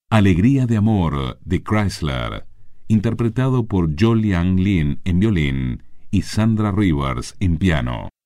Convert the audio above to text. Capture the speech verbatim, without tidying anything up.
Alegría de amor de Chrysler, interpretado por Zhou Liang Lin en violín y Sandra Rivers en piano.